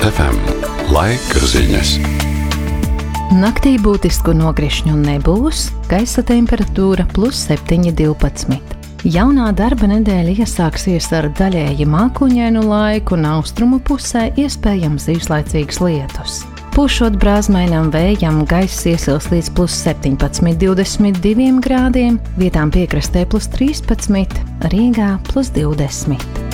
FM. Laika ziņas. Naktī būtisku nokrišņu nebūs, gaisa temperatūra +7, 12. Jaunā darba nedēļa iesāksies ar daļēji mākoņainu laiku un austrumu pusē iespējams īslaicīgs lietus. Pūšot brāzmainam vējam, gaiss iesils līdz +17, 22 grādiem, vietām piekrastē +13, Rīgā +20.